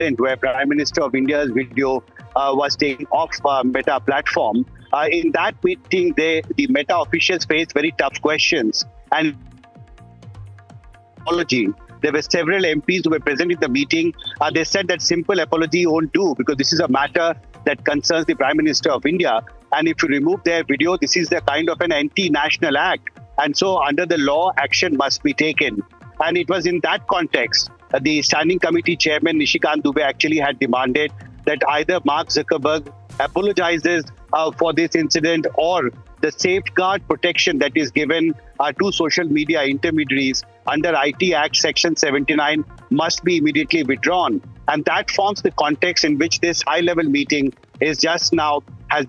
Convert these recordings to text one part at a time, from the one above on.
where Prime Minister of India's video was taken off Meta platform. In that meeting, the Meta officials faced very tough questions. And apology. There were several MPs who were present in the meeting. They said that simple apology won't do because this is a matter that concerns the Prime Minister of India. And if you remove their video, this is the kind of an anti-national act. And so under the law, action must be taken. And it was in that context, the Standing Committee Chairman Nishikant Dubey actually had demanded that either Mark Zuckerberg apologizes for this incident or the safeguard protection that is given to social media intermediaries under IT Act Section 79 must be immediately withdrawn. And that forms the context in which this high-level meeting has just now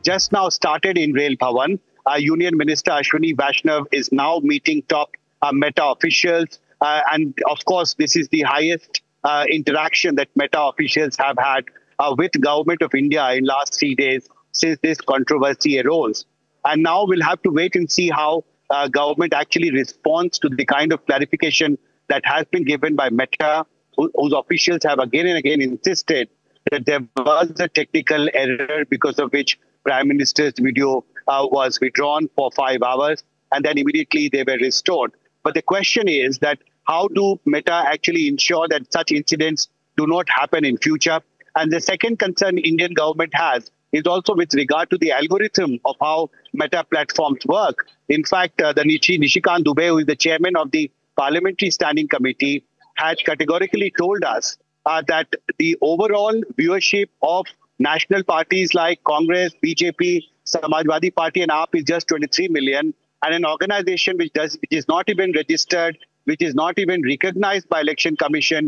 started in Rail Bhavan. Union Minister Ashwini Vaishnav is now meeting top Meta officials. And of course, this is the highest interaction that Meta officials have had with Government of India in last 3 days since this controversy arose. And now we'll have to wait and see how government actually responds to the kind of clarification that has been given by Meta, whose officials have again and again insisted that there was a technical error because of which Prime Minister's video was withdrawn for 5 hours and then immediately they were restored. But the question is that how do Meta actually ensure that such incidents do not happen in future? And the second concern Indian government has is also with regard to the algorithm of how Meta platforms work. In fact, the Nishikant Dubey, who is the chairman of the Parliamentary Standing Committee, had categorically told us that the overall viewership of national parties like Congress, BJP, Samajwadi Party and AAP is just 23 million. And an organization which is not even registered, which is not even recognized by Election Commission,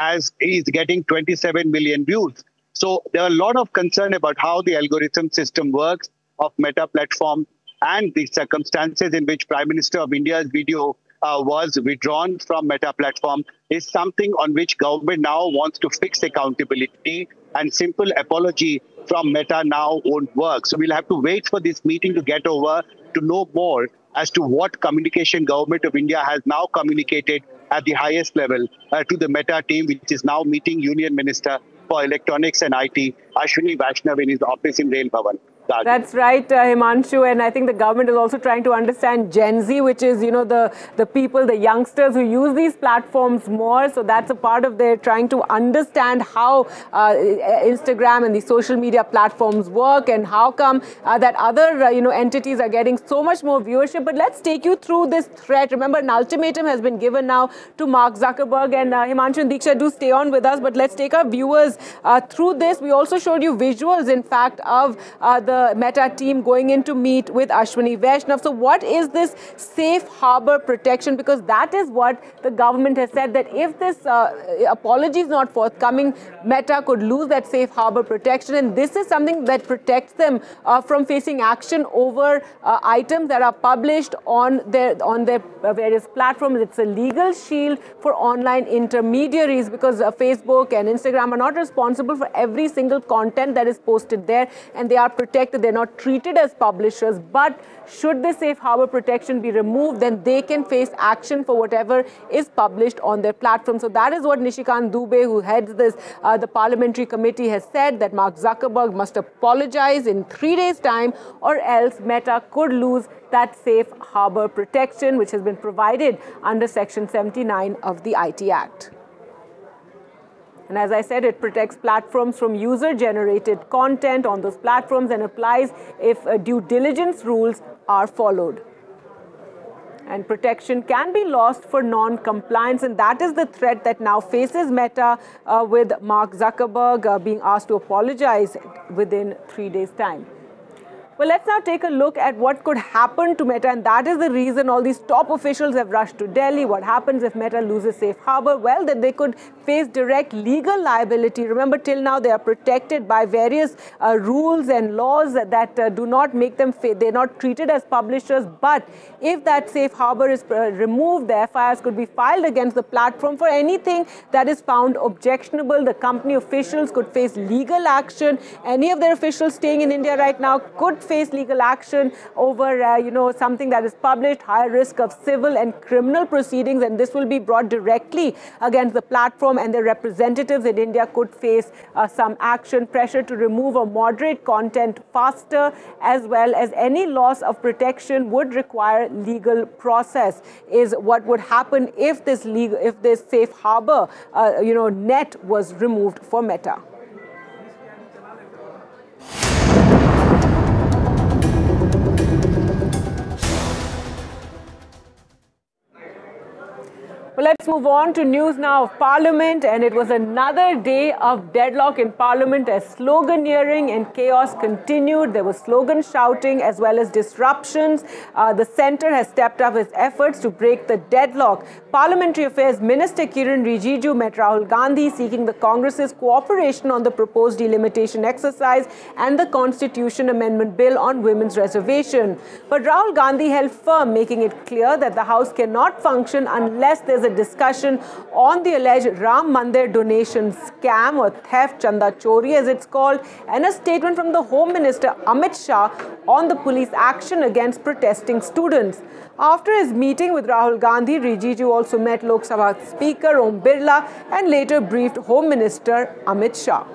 is getting 27 million views. So there are a lot of concern about how the algorithm system works of Meta platform and the circumstances in which Prime Minister of India's video was withdrawn from Meta platform is something on which government now wants to fix accountability, and simple apology from Meta now won't work. So we'll have to wait for this meeting to get over to know more as to what communication Government of India has now communicated at the highest level to the Meta team, which is now meeting Union Minister for Electronics and IT, Ashwini Vaishnav, in his office in Rail Bhavan. That's right, Himanshu, and I think the government is also trying to understand Gen Z, which is, the people, the youngsters who use these platforms more. So that's a part of their trying to understand how Instagram and the social media platforms work and how come that other, entities are getting so much more viewership. But let's take you through this threat. Remember, an ultimatum has been given now to Mark Zuckerberg, and Himanshu and Diksha, do stay on with us, but let's take our viewers through this. We also showed you visuals, in fact, of the Meta team going in to meet with Ashwini Vaishnav. So what is this safe harbor protection? Because that is what the government has said, that if this apology is not forthcoming, Meta could lose that safe harbor protection. And this is something that protects them from facing action over items that are published on their various platforms. It's a legal shield for online intermediaries because Facebook and Instagram are not responsible for every single content that is posted there, and they are protected. They're not treated as publishers, but should the safe harbor protection be removed, then they can face action for whatever is published on their platform. So that is what Nishikant Dubey, who heads this, the parliamentary committee, has said, that Mark Zuckerberg must apologize in 3 days' time, or else Meta could lose that safe harbor protection, which has been provided under Section 79 of the IT Act. And as I said, it protects platforms from user-generated content on those platforms and applies if due diligence rules are followed. And protection can be lost for non-compliance, and that is the threat that now faces Meta with Mark Zuckerberg being asked to apologize within 3 days' time. Well, let's now take a look at what could happen to Meta, and that is the reason all these top officials have rushed to Delhi. What happens if Meta loses safe harbor? Well, then they could face direct legal liability. Remember, till now they are protected by various rules and laws that do not make them, they're not treated as publishers. But if that safe harbor is removed, the FIRs could be filed against the platform for anything that is found objectionable. The company officials could face legal action. Any of their officials staying in India right now could face legal action over, something that is published, higher risk of civil and criminal proceedings, and this will be brought directly against the platform, and their representatives in India could face some action, pressure to remove or moderate content faster, as well as any loss of protection would require legal process, is what would happen if this safe harbor, net was removed for Meta. Well, let's move on to news now of Parliament, and it was another day of deadlock in Parliament as sloganeering and chaos continued. There was slogan shouting as well as disruptions. The centre has stepped up its efforts to break the deadlock. Parliamentary Affairs Minister Kiran Rijiju met Rahul Gandhi seeking the Congress's cooperation on the proposed delimitation exercise and the Constitution Amendment Bill on women's reservation. But Rahul Gandhi held firm, making it clear that the House cannot function unless there's a discussion on the alleged Ram Mandir donation scam or theft, Chanda Chori as it's called, and a statement from the Home Minister Amit Shah on the police action against protesting students. After his meeting with Rahul Gandhi, Rijiju also met Lok Sabha Speaker Om Birla and later briefed Home Minister Amit Shah.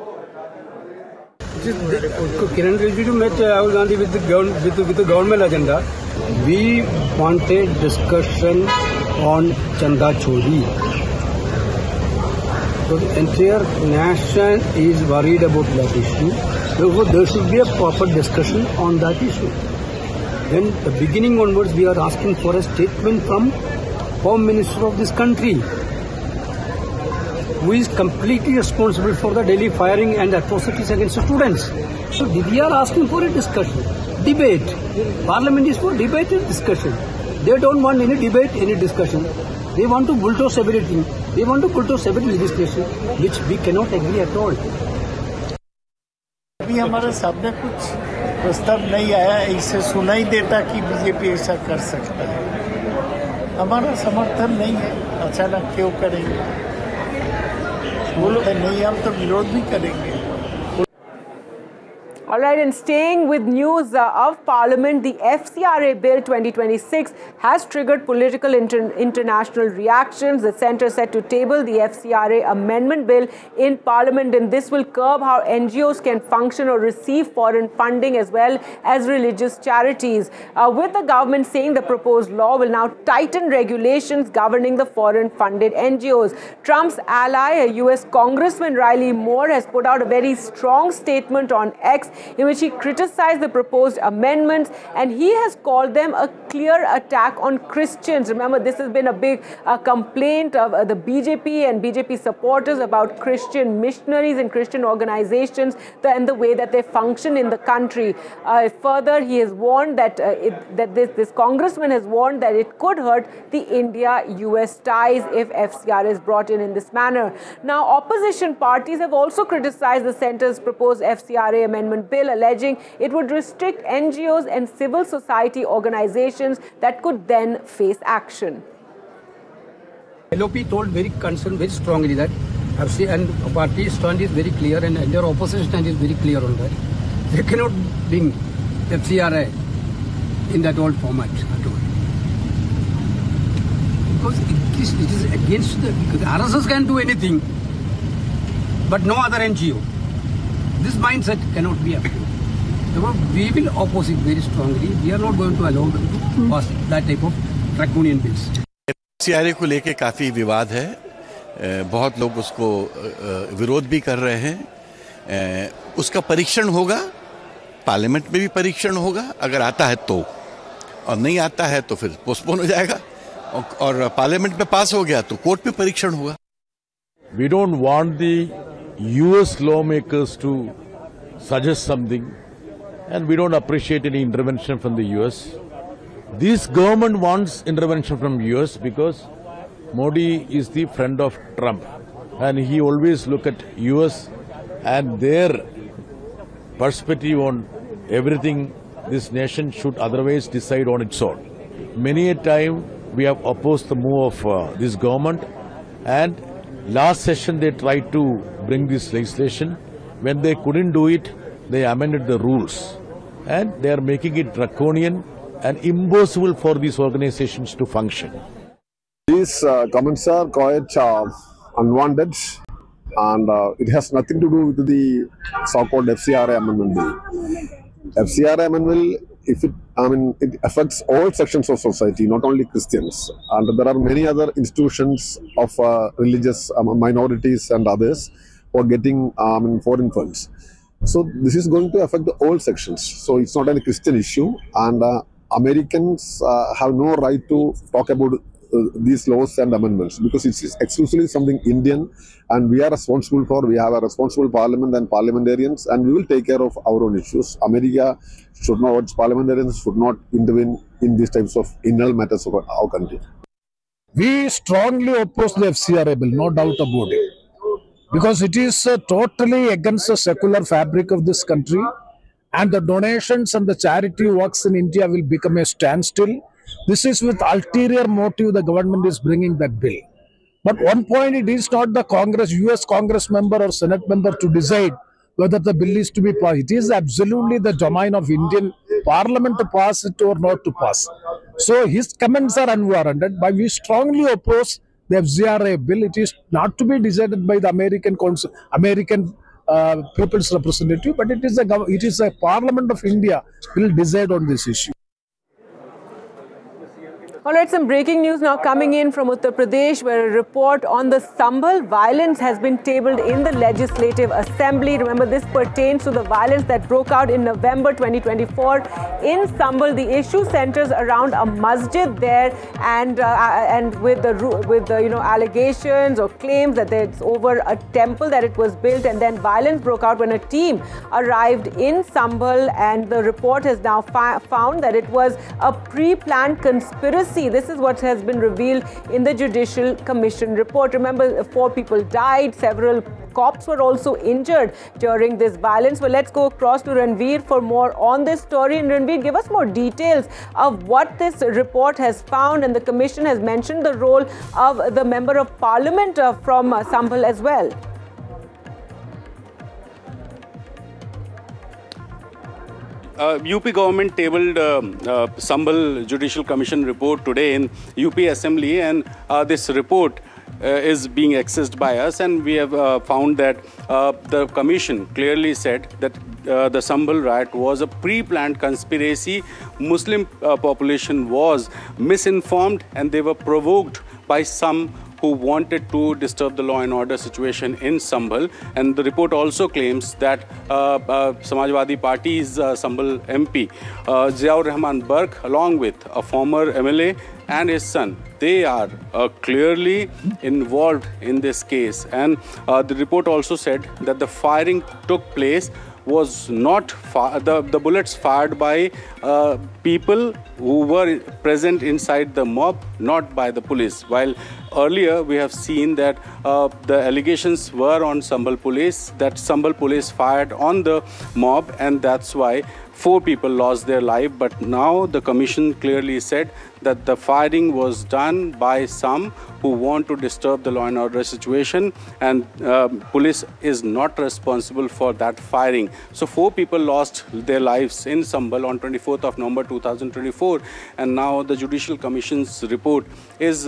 Kiran Rijiju met Rahul Gandhi with the government agenda. We wanted discussion on Chanda Chori. So the entire nation is worried about that issue. Therefore, there should be a proper discussion on that issue. Then, the beginning onwards, we are asking for a statement from Home Minister of this country, who is completely responsible for the daily firing and atrocities against the students. So we are asking for a discussion, debate. Parliament is for debate and discussion. They don't want any debate, any discussion. They want to bulldoze everything. They want to bulldoze every legislation, which we cannot agree at all. अभी हमारे सामने कुछ प्रस्ताव नहीं आया, इससे सुनाई देता कि बीजेपी ऐसा कर सकता है। हमारा समर्थन नहीं है, अचानक क्यों करेंगे? बोलो नहीं, हम तो विरोध भी करेंगे। All right, and staying with news of Parliament, the FCRA Bill 2026 has triggered political international reactions. The centre set to table the FCRA Amendment Bill in Parliament, and this will curb how NGOs can function or receive foreign funding as well as religious charities. With the government saying the proposed law will now tighten regulations governing the foreign-funded NGOs. Trump's ally, US Congressman Riley Moore, has put out a very strong statement on X in which he criticized the proposed amendments, and he has called them a clear attack on Christians. Remember, this has been a big complaint of the BJP and BJP supporters about Christian missionaries and Christian organizations and the way that they function in the country. Further, he has warned that this congressman has warned that it could hurt the India-US ties if FCRA is brought in this manner. Now, opposition parties have also criticized the centre's proposed FCRA amendment bill, alleging it would restrict NGOs and civil society organizations that could then face action. LOP told very strongly that FC and party stand is very clear, and their opposition stand is very clear on that. They cannot bring FCRA in that old format at all. Because it is against because RSS can do anything, but no other NGO. This mindset cannot be approved. So we will oppose it very strongly. We are not going to allow them to pass that type of draconian bills. FCRA को लेके काफ़ी विवाद है, बहुत लोग उसको विरोध भी कर रहे हैं। उसका परीक्षण होगा, पार्लियामेंट में भी परीक्षण होगा, अगर आता है तो, और नहीं आता है तो फिर पोस्टपोन हो जाएगा, और पार्लियामेंट में पास हो गया तो कोर्ट में परीक्षण होगा। We don't want the US lawmakers to suggest something, and we don't appreciate any intervention from the US. This government wants intervention from US because Modi is the friend of Trump, and he always look at US and their perspective on everything this nation should otherwise decide on its own. Many a time we have opposed the move of this government, and last session they tried to bring this legislation. When they couldn't do it, they amended the rules. and they are making it draconian and impossible for these organizations to function. These comments are quite unwanted, and it has nothing to do with the so-called FCRA amendment bill. FCRA amendment, it affects all sections of society, not only Christians. And there are many other institutions of religious minorities and others who are getting foreign funds. So this is going to affect the all sections. So it's not a Christian issue, and Americans have no right to talk about these laws and amendments, because it's exclusively something Indian, and we are responsible for. We have a responsible parliament and parliamentarians, and we will take care of our own issues. America should not, its parliamentarians should not intervene in these types of internal matters of our country. We strongly oppose the FCRA bill, no doubt about it, because it is totally against the secular fabric of this country, and the donations and the charity works in India will become a standstill. This is with ulterior motive the government is bringing that bill. But one point, it is not the Congress, US Congress member or Senate member to decide whether the bill is to be passed. It is absolutely the domain of Indian Parliament to pass it or not to pass. So his comments are unwarranted, but we strongly oppose the FCRA bill. It is not to be decided by the American people's representative, but it is a Parliament of India will decide on this issue. All right, some breaking news now coming in from Uttar Pradesh, where a report on the Sambhal violence has been tabled in the Legislative Assembly. Remember, this pertains to the violence that broke out in November 2024 in Sambhal. The issue centers around a masjid there, and with the allegations or claims that it's over a temple that it was built, and then violence broke out when a team arrived in Sambhal, and the report has now found that it was a pre-planned conspiracy. This is what has been revealed in the Judicial Commission report. Remember, 4 people died, several cops were also injured during this violence. Well, let's go across to Ranveer for more on this story. And Ranveer, give us more details of what this report has found. And the commission has mentioned the role of the Member of Parliament from Sambhal as well. UP government tabled Sambhal Judicial Commission report today in UP Assembly, and this report is being accessed by us, and we have found that the commission clearly said that the Sambhal riot was a pre-planned conspiracy. Muslim population was misinformed, and they were provoked by some who wanted to disturb the law and order situation in Sambhal. And the report also claims that Samajwadi Party's Sambhal MP, Ziaur Rahman Burke, along with a former MLA and his son, they are clearly involved in this case. And the report also said that the firing took place was not the bullets fired by people who were present inside the mob, not by the police. While earlier we have seen that the allegations were on Sambhal police, that Sambhal police fired on the mob, and that's why 4 people lost their life. But now the commission clearly said that the firing was done by some who want to disturb the law and order situation, and police is not responsible for that firing. So 4 people lost their lives in Sambhal on 24th of November 2024, and now the Judicial Commission's report is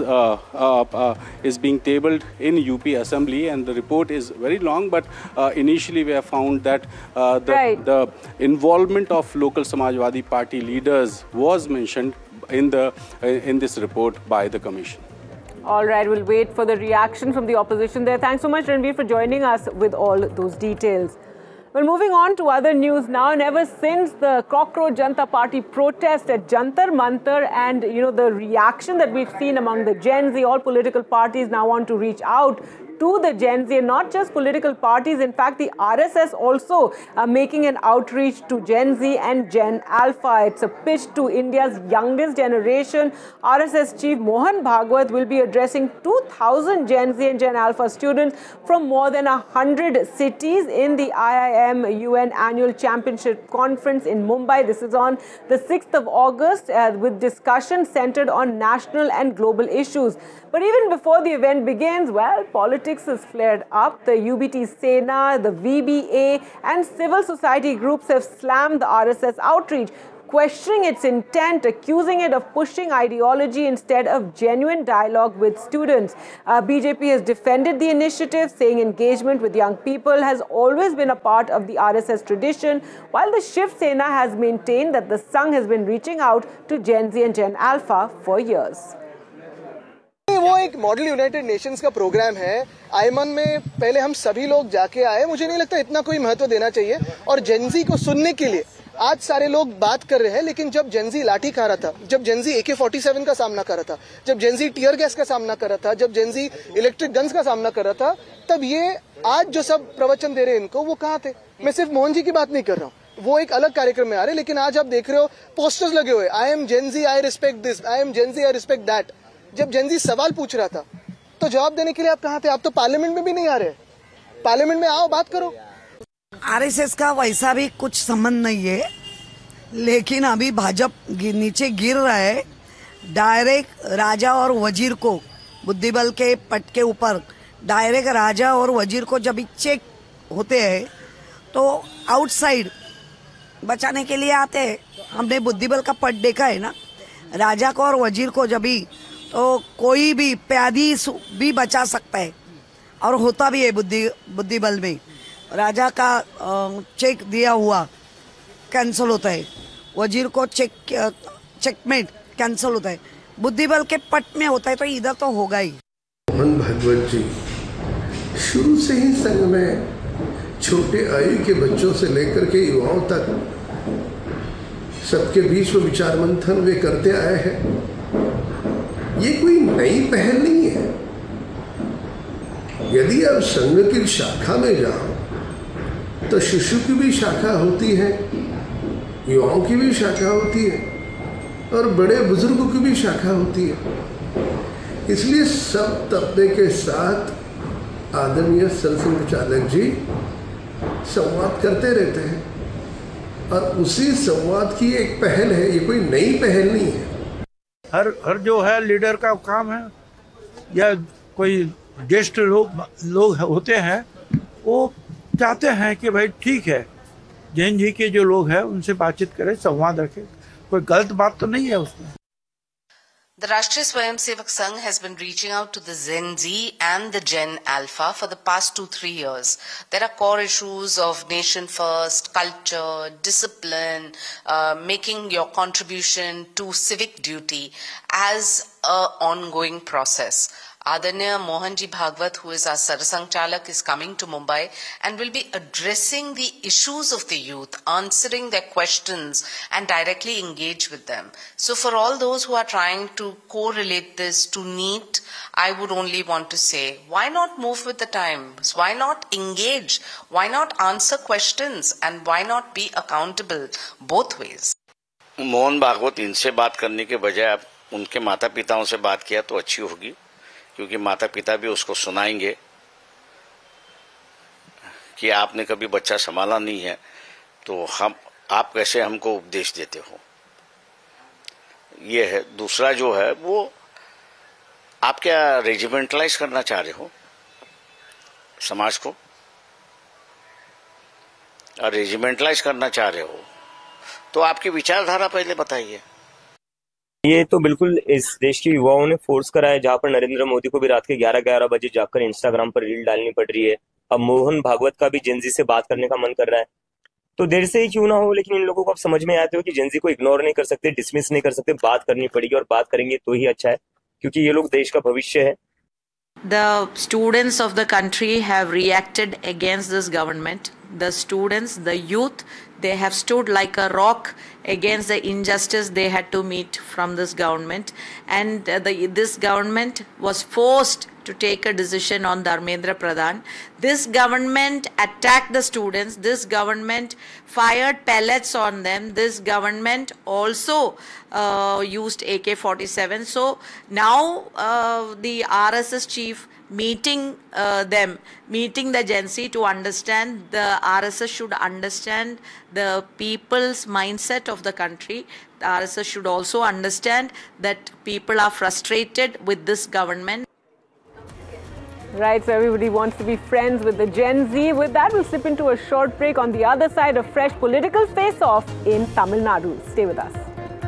being tabled in UP Assembly, and the report is very long, but initially we have found that the involvement of local Samajwadi Party leaders was mentioned in this report by the commission. All right, we'll wait for the reaction from the opposition there. Thanks so much, Ranveer, for joining us with all those details. Well, moving on to other news now, and ever since the Cockroach Janata Party protest at Jantar Mantar and, the reaction that we've seen among the Gen Z, all political parties now want to reach out to the Gen Z, and not just political parties. In fact, the RSS also making an outreach to Gen Z and Gen Alpha. It's a pitch to India's youngest generation. RSS Chief Mohan Bhagwat will be addressing 2,000 Gen Z and Gen Alpha students from more than 100 cities in the IIM UN Annual Championship Conference in Mumbai. This is on the 6th of August with discussion centered on national and global issues. But even before the event begins, well, politics politics has flared up. The UBT Sena, the VBA and civil society groups have slammed the RSS outreach, questioning its intent, accusing it of pushing ideology instead of genuine dialogue with students. BJP has defended the initiative, saying engagement with young people has always been a part of the RSS tradition, while the Shiv Sena has maintained that the Sangh has been reaching out to Gen Z and Gen Alpha for years. वो एक model United Nations का programme है। आयमन में पहले हम सभी लोग जाके आए, मुझे नहीं लगता इतना कोई महत्व देना चाहिए। और जेनजी को सुनने के लिए आज सारे लोग बात कर रहे हैं, लेकिन जब जेनजी लाठी खा रहा था, जब जेनजी AK-47 का सामना कर रहा था, जब जेनजी टीयर गैस का सामना कर रहा था, जब जेनजी इलेक्ट्रिक गन्स का सामना कर रहा था, तब ये आज जो सब प्रवचन दे रहे हैं इनको, वो कहाँ थे? मैं सिर्फ मोहन जी की बात नहीं कर रहा हूँ, वो एक अलग कार्यक्रम में आ रहे, लेकिन आज आप देख रहे हो पोस्टर्स लगे हुए, I am Gen Z, I respect this, I am Gen Z, I respect that. जब जेनजी सवाल पूछ रहा था तो जवाब देने के लिए आप कहाँ थे? आप तो पार्लियामेंट में भी नहीं आ रहे। पार्लियामेंट में आओ, बात करो। आरएसएस का वैसा भी कुछ संबंध नहीं है, लेकिन अभी भाजपा नीचे गिर रहा है। डायरेक्ट राजा और वजीर को बुद्धिबल के पट के ऊपर डायरेक्ट राजा और वजीर को जब चेक होते हैं तो आउटसाइड बचाने के लिए आते हैं। हमने बुद्धिबल का पट देखा है ना, राजा को और वजीर को जब भी तो कोई भी प्यादी भी बचा सकता है, और होता भी है बुद्धिबल में। राजा का चेक दिया हुआ कैंसिल होता है, वजीर को चेकमेट कैंसिल होता है, बुद्धिबल के पट में होता है, तो इधर तो होगा ही। मोहन भागवत जी शुरू से ही संघ में छोटे आयु के बच्चों से लेकर के युवाओं तक सबके बीच में विचार मंथन वे करते आए हैं। ये कोई नई पहल नहीं है। यदि आप संघ की शाखा में जाओ तो शिशु की भी शाखा होती है, युवाओं की भी शाखा होती है, और बड़े बुजुर्गों की भी शाखा होती है। इसलिए सब तबके के साथ आदरणीय संघ चालक जी संवाद करते रहते हैं, और उसी संवाद की एक पहल है, ये कोई नई पहल नहीं है। हर जो है लीडर का काम है, या कोई ज्येष्ठ लोग होते हैं, वो चाहते हैं कि भाई ठीक है, जैन जी के जो लोग हैं उनसे बातचीत करें, संवाद रखें, कोई गलत बात तो नहीं है उसमें। The Rashtriya Swayamsevak Sangh has been reaching out to the Gen Z and the Gen Alpha for the past 2-3 years. There are core issues of nation first, culture, discipline, making your contribution to civic duty as an ongoing process. Adanya Mohanji Bhagwat, who is our Sarasang Chalak, is coming to Mumbai and will be addressing the issues of the youth, answering their questions and directly engage with them. So for all those who are trying to correlate this to NEET, I would only want to say, why not move with the times? Why not engage? Why not answer questions? And why not be accountable both ways? Mohan Bhagwat इनसे बात करने के बजाय आप उनके माता पिताओं से बात किया तो अच्छी होगी, क्योंकि माता पिता भी उसको सुनाएंगे कि आपने कभी बच्चा संभाला नहीं है, तो आप कैसे हमको उपदेश देते हो। ये है। दूसरा जो है वो आप क्या रेजिमेंटलाइज करना चाह रहे हो समाज को, और रेजिमेंटलाइज करना चाह रहे हो तो आपकी विचारधारा पहले बताइए। ये तो बिल्कुल इस देश के युवाओं ने फोर्स करा है, जहां पर नरेंद्र मोदी को भी रात के 11-11 बजे जाकर इंस्टाग्राम पर रील डालनी पड़ रही है। अब मोहन भागवत का भी जेनजी से बात करने का मन कर रहा है, तो देर से ही क्यों ना हो, लेकिन इन लोगों को अब समझ में आते हो कि जेनजी को इग्नोर नहीं कर सकते, डिसमिस नहीं कर सकते, बात करनी पड़ेगी, और बात करेंगे तो ही अच्छा है, क्योंकि ये लोग देश का भविष्य है। The students of the country have reacted against this government. The students, the youth, they have stood like a rock against the injustice they had to meet from this government. And this government was forced to take a decision on Dharmendra Pradhan. This government attacked the students. This government fired pellets on them. This government also used AK-47. So now the RSS chief meeting the Gen Z to understand, the RSS should understand the people's mindset of the country. The RSS should also understand that people are frustrated with this government. Right, so everybody wants to be friends with the Gen Z. With that, we'll slip into a short break. On the other side, a fresh political face-off in Tamil Nadu. Stay with us.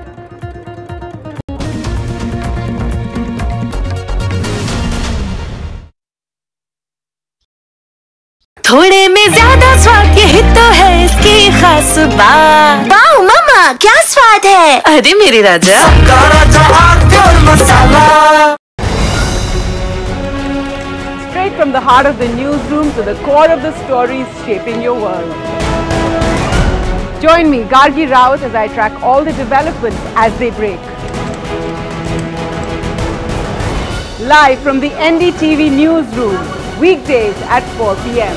थोड़े में ज्यादा स्वाद यही तो है इसकी खास बात। वाओ मामा, क्या स्वाद है? अरे मेरे राजा, Straight from the heart of the newsroom to the core of the stories shaping your world. Join me, Gargi Raut, as I track all the developments as they break. Live from the NDTV newsroom, weekdays at 4 p.m.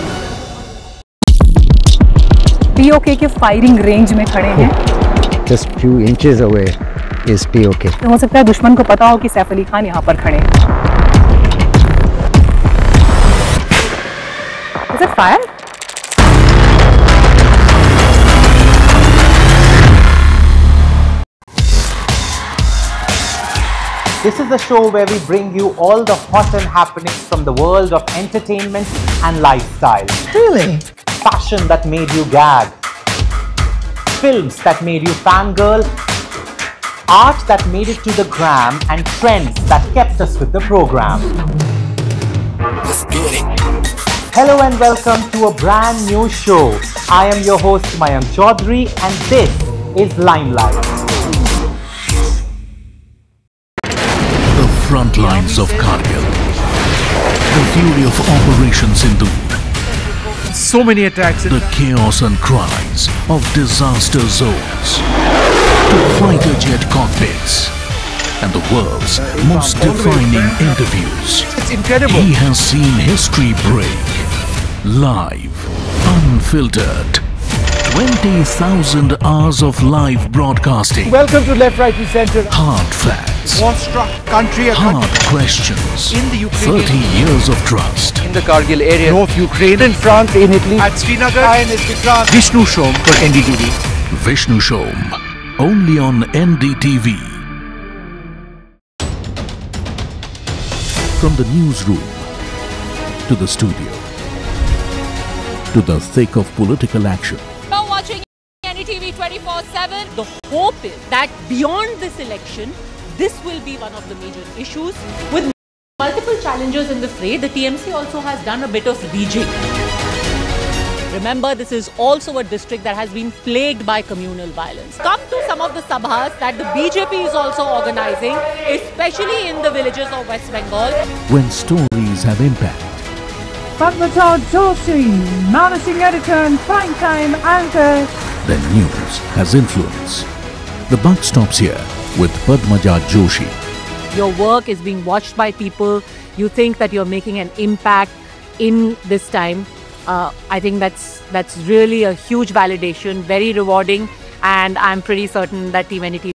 POK के firing range में खड़े हैं। Just few inches away is POK. तो हो सकता है दुश्मन को पता हो कि सैफ अली खान यहाँ पर खड़े हैं। Is it fire? This is the show where we bring you all the hot and happenings from the world of entertainment and lifestyle. Really? Fashion that made you gag. Films that made you fangirl. Art that made it to the gram, and trends that kept us with the program. Let's get it. Hello and welcome to a brand new show. I am your host Mayank Chaudhary and this is Limelight. The front lines of Kargil. The fury of Operation Sindhu. So many attacks. The chaos and cries of disaster zones. To fighter jet cockpits. And the world's most defining interviews. It's incredible. He has seen history break. Live. Unfiltered. 20,000 hours of live broadcasting. Welcome to Left, Right and Center. Hard facts. War-struck country. Hard questions. In the Ukraine. 30 years of trust. In the Kargil area. North Ukraine. In France. In Italy. At Srinagar. Hi, Vikrant. Vishnu Shom for NDTV. Vishnu Shom. Only on NDTV. From the newsroom to the studio to the thick of political action. Now watching NDTV 24/7. The hope is that beyond this election, this will be one of the major issues. With multiple challengers in the fray, the TMC also has done a bit of rejigging. Remember, this is also a district that has been plagued by communal violence. Come to some of the sabhas that the BJP is also organizing, especially in the villages of West Bengal. When stories have impact. Padmaja Joshi, managing editor and primetime anchor. Then news has influence. The buck stops here with Padmaja Joshi. Your work is being watched by people. You think that you're making an impact in this time. I think that's really a huge validation, very rewarding, and I'm pretty certain that Team NDTV